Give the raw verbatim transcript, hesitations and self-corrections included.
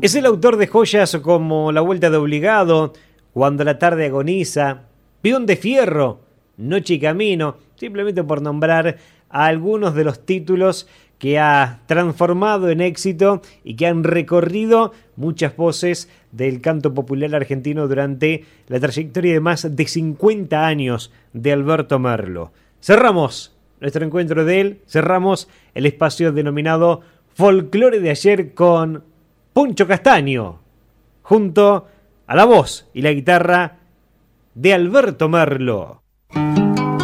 Es el autor de joyas como La Vuelta de Obligado, Cuando la tarde agoniza, Peón de Fierro, Noche y Camino, simplemente por nombrar a algunos de los títulos que ha transformado en éxito y que han recorrido muchas voces del canto popular argentino durante la trayectoria de más de cincuenta años de Alberto Merlo. Cerramos nuestro encuentro de él, cerramos el espacio denominado Folclore de ayer con Poncho Castaño, junto a la voz y la guitarra de Alberto Merlo.